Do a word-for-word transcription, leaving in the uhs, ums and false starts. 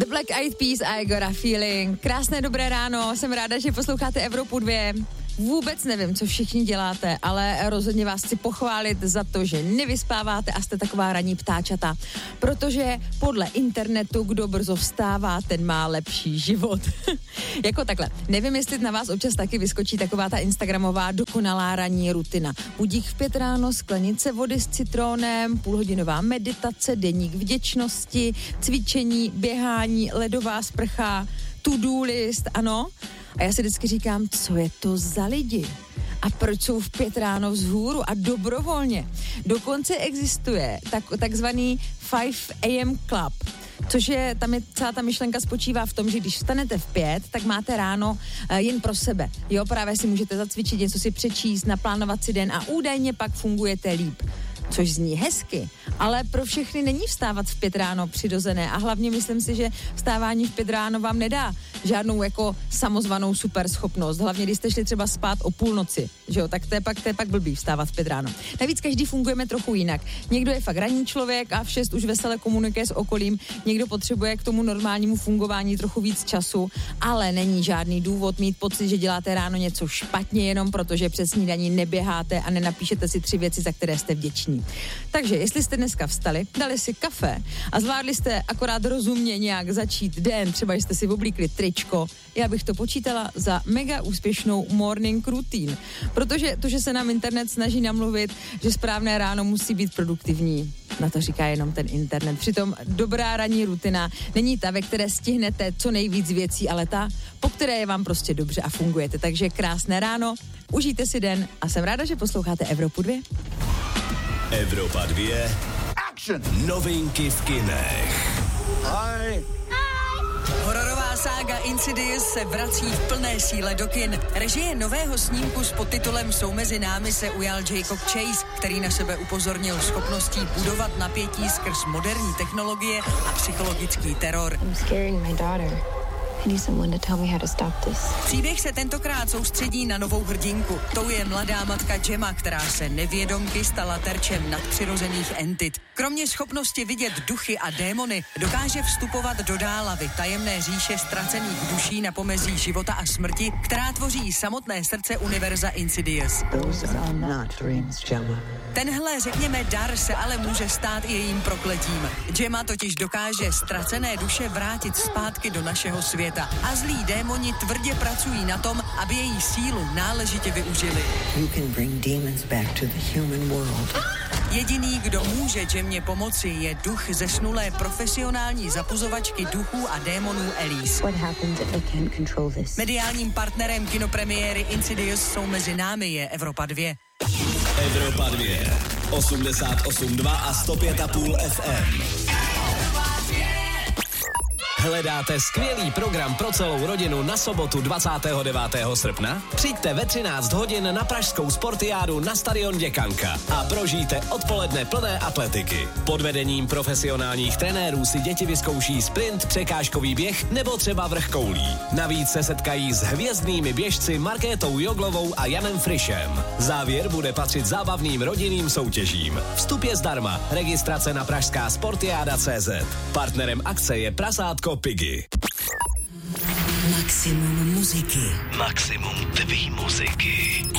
The Black Eyed Peas, I Got a Feeling. Krásné dobré ráno, jsem ráda, že posloucháte Evropu dva. Vůbec nevím, co všichni děláte, ale rozhodně vás chci pochválit za to, že nevyspáváte a jste taková ranní ptáčata. Protože podle internetu, kdo brzo vstává, ten má lepší život. Jako takhle. Nevím, jestli na vás občas taky vyskočí taková ta instagramová dokonalá ranní rutina. Budík v pět ráno, sklenice vody s citrónem, půlhodinová meditace, deník vděčnosti, cvičení, běhání, ledová sprcha, to-do list, ano. A já si vždycky říkám, co je to za lidi? A proč jsou v pět ráno vzhůru a dobrovolně? Dokonce existuje tak, takzvaný five a m club, což je, tam je celá ta myšlenka spočívá v tom, že když vstanete v pět, tak máte ráno uh, jen pro sebe. Jo, právě si můžete zacvičit, něco si přečíst, naplánovat si den a údajně pak fungujete líp. Což zní hezky, ale pro všechny není vstávat v pět ráno přirozené a hlavně myslím si, že vstávání v pět ráno vám nedá žádnou jako samozvanou super schopnost. Hlavně, když jste šli třeba spát o půlnoci, že jo, tak to je pak, to je pak blbý vstávat v pět ráno. Navíc každý fungujeme trochu jinak. Někdo je fakt ranní člověk a v šest už vesele komunikuje s okolím, někdo potřebuje k tomu normálnímu fungování trochu víc času, ale není žádný důvod mít pocit, že děláte ráno něco špatně jenom protože přes snídaní neběháte a nenapíšete si tři věci, za které jste vděční. Takže jestli jste dneska vstali, dali si kafe a zvládli jste akorát rozumně nějak začít den, třeba jste si oblíkli tričko, já bych to počítala za mega úspěšnou morning routine. Protože to, že se nám internet snaží namluvit, že správné ráno musí být produktivní, na to říká jenom ten internet. Přitom dobrá ranní rutina není ta, ve které stihnete co nejvíc věcí, ale ta, po které je vám prostě dobře a fungujete. Takže krásné ráno, užijte si den a jsem ráda, že posloucháte Evropu dva. Evropa dva. Action! Novinky v kinech. Hi. Hororová sága Insidious se vrací v plné síle do kin. Režie nového snímku s podtitulem Jsou mezi námi se ujal Jacob Chase, který na sebe upozornil schopností budovat napětí skrz moderní technologie a psychologický teror. I'm scaring my daughter. I need someone to tell me how to stop this. Příběh se tentokrát soustředí na novou hrdinku. Tou je mladá matka Gemma, která se nevědomky stala terčem nadpřirozených entit. Kromě schopnosti vidět duchy a démony, dokáže vstupovat do dálavy tajemné říše ztracených duší na pomezí života a smrti, která tvoří samotné srdce univerza Insidious. Those are not dreams, Gemma. Tenhle, řekněme, dar se ale může stát i jejím prokletím. Gemma totiž dokáže ztracené duše vrátit zpátky do našeho světa. A zlí démoni tvrdě pracují na tom, aby její sílu náležitě využili. You can bring demons back to the human world. Jediný, kdo může Gemmě pomoci, je duch zesnulé profesionální zapuzovačky duchů a démonů Elise. What happens if I can't control this? Mediálním partnerem kinopremiéry Insidious Jsou mezi námi je Evropa dva. Evropa dva. osmdesát osm dva a sto pět a půl F M. Hledáte skvělý program pro celou rodinu na sobotu dvacátého devátého srpna? Přijďte ve třináct hodin na pražskou sportiádu na stadion Děkanka a prožijte odpoledne plné atletiky. Pod vedením profesionálních trenérů si děti vyzkouší sprint, překážkový běh nebo třeba vrch koulí. Navíc se setkají s hvězdnými běžci Markétou Joglovou a Janem Frišem. Závěr bude patřit zábavným rodinným soutěžím. Vstup je zdarma. Registrace na pražská sportiáda tečka cé zet. Partnerem akce je prasátko Piggy. Maximum muziky. Maximum tvý muziky.